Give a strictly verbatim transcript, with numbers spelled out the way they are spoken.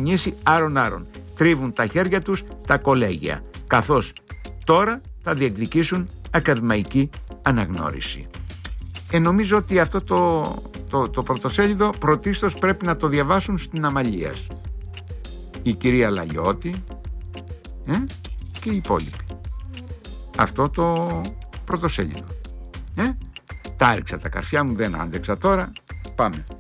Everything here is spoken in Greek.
ξεκινήσει άρον-άρον. Τρίβουν τα χέρια τους τα κολέγια, καθώς τώρα θα διεκδικήσουν ακαδημαϊκή αναγνώριση. Ε, νομίζω ότι αυτό το, το, το πρωτοσέλιδο πρωτίστως πρέπει να το διαβάσουν στην Αμαλίας η κυρία Λαλιώτη ε, και οι υπόλοιποι. Αυτό το πρωτοσέλιδο. Ε, τα έριξα τα καρφιά μου, δεν άντεξα τώρα. Πάμε.